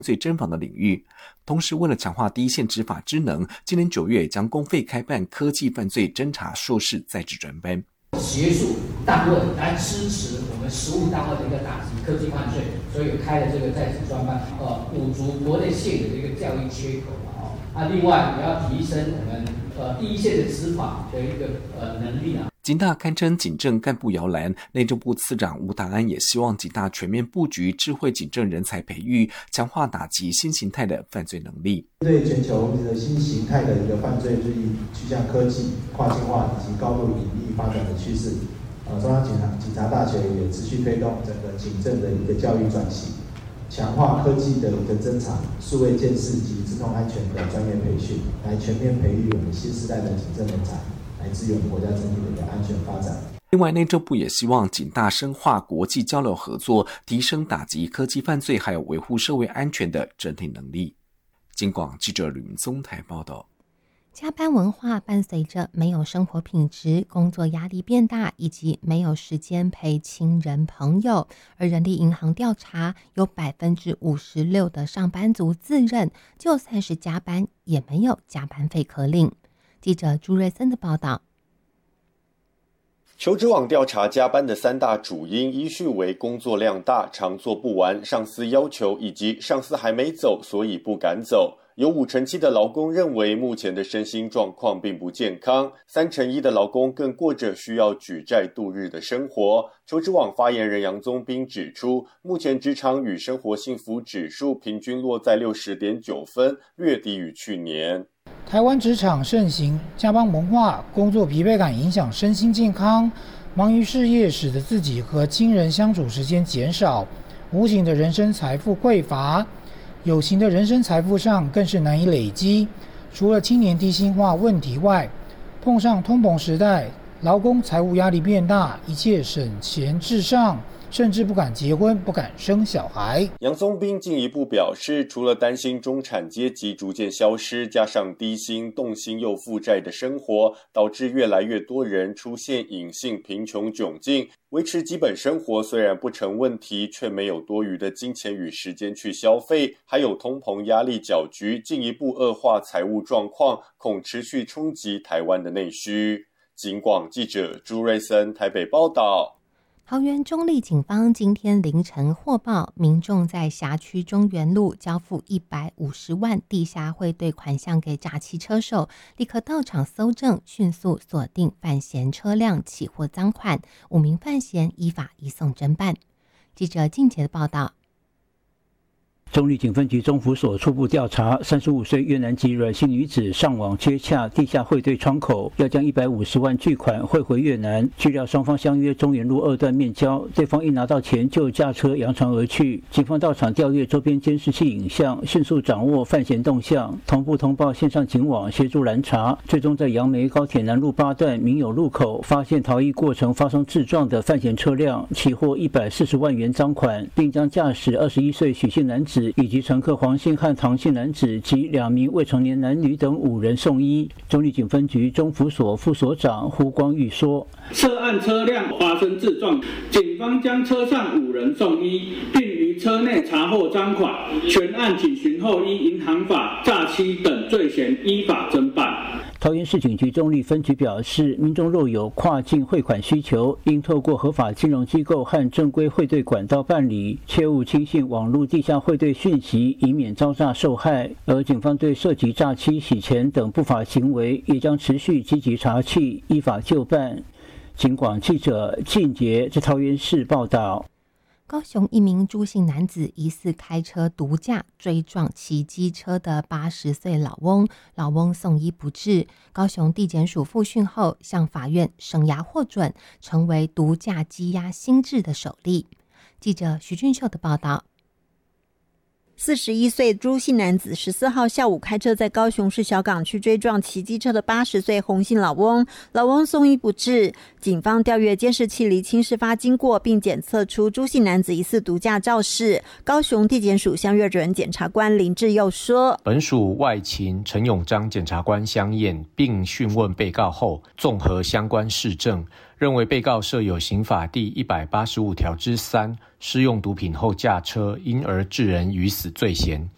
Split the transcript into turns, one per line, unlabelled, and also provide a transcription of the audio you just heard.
罪侦防的领域。同时，为了强化第一线执法职能，今年9月将公费开办科技犯罪侦查硕士在职专班，
协助单位来支持我们实务单位的一个打击科技犯罪，所以有开了这个在职专班，补足国内现有的一个教育缺口另外也要提升我们第一线的执法的一个能力
警大堪称警政干部摇篮，内政部次长吴达安也希望警大全面布局智慧警政人才培育，强化打击新形态的犯罪能力。
对全球的新形态的一个犯罪日益趋向科技、跨境化以及高度隐秘发展的趋势，中央警察大学也持续推动整个警政的一个教育转型，强化科技的一个侦查、数位监视及自动安全的专业培训，来全面培育我们新时代的警政人才，来支援国家整体的一个安全发展。
另外，内政部也希望警大深化国际交流合作，提升打击科技犯罪还有维护社会安全的整体能力。警广记者吕明宗台报道。
加班文化伴随着没有生活品质、工作压力变大，以及没有时间陪亲人朋友。而人力银行调查，有56%的上班族自认，就算是加班，也没有加班费可领。记者朱瑞森的报道。
求职网调查加班的3大主因依序为工作量大、常做不完、上司要求以及上司还没走，所以不敢走。有57%的劳工认为目前的身心状况并不健康，31%的劳工更过着需要举债度日的生活。求职网发言人杨宗斌指出，目前职场与生活幸福指数平均落在60.9分，略低于去年。
台湾职场盛行加班文化，工作疲惫感影响身心健康，忙于事业使得自己和亲人相处时间减少，无形的人生财富匮乏，有形的人生财富上更是难以累积。除了青年低薪化问题外，碰上通膨时代，劳工财务压力变大，一切省钱至上，甚至不敢结婚，不敢生小孩。
杨宗斌进一步表示，除了担心中产阶级逐渐消失，加上低薪、动薪又负债的生活，导致越来越多人出现隐性贫穷窘境。维持基本生活虽然不成问题，却没有多余的金钱与时间去消费，还有通膨压力搅局，进一步恶化财务状况，恐持续冲击台湾的内需。警广记者朱瑞森台北报道。
桃园中壢警方今天凌晨获报，民众在辖区中原路交付150万地下汇兑款项给诈欺车手，立刻到场搜证，迅速锁定犯嫌车辆，起获赃款，5名犯嫌依法移送侦办。记者靳杰的报道。
中壢警分局中辅所初步调查，35岁越南籍阮姓女子上网接洽地下汇兑窗口，要将150万巨款汇回越南。据料双方相约中原路2段面交，对方一拿到钱就驾车扬长而去。警方到场调阅周边监视器影像，迅速掌握犯嫌动向，同步通报线上警网协助拦查。最终在杨梅高铁南路8段民友路口发现逃逸过程发生自撞的犯嫌车辆，起获140万元赃款，并将驾驶21岁许姓男子以及乘客黄姓和唐姓男子及2名未成年男女等5人送医。中壢警分局中辅所副所长胡光玉说：“
涉案车辆发生自撞，警方将车上5人送医，并于车内查获赃款，全案警询后依银行法、诈欺等罪嫌依法侦办。”
桃园市警局中壢分局表示，民众若有跨境汇款需求，应透过合法金融机构和正规汇兑管道办理，切勿轻信网络地下汇兑讯息，以免遭诈受害。而警方对涉及诈欺、洗钱等不法行为，也将持续积极查缉，依法就办。警广记者靳杰在桃园市报道。
高雄一名朱姓男子疑似开车毒驾追撞骑机车的80岁老翁，老翁送医不治。高雄地检署复讯后向法院生涯获准，成为毒驾羁押新制的首例。记者徐俊秀的报道。
41岁朱姓男子14号下午开车在高雄市小港区追撞骑机车的80岁洪姓老翁，老翁送医不治。警方调阅监视器厘清事发经过，并检测出朱姓男子疑似毒驾肇事。高雄地检署相约人检察官林志佑说，
本署外勤陈永章检察官相验，并讯问被告后，综合相关事证，认为被告设有刑法第185条之3施用毒品后驾车因而致人于死罪嫌，